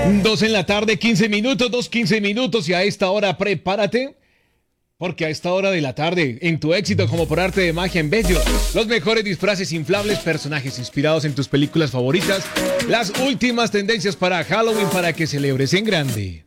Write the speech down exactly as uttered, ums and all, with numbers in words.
Dos en la tarde, quince minutos, dos, quince minutos y a esta hora prepárate. Porque a esta hora de la tarde, en tu éxito como por arte de magia en Bello, los mejores disfraces inflables, personajes inspirados en tus películas favoritas, las últimas tendencias para Halloween para que celebres en grande.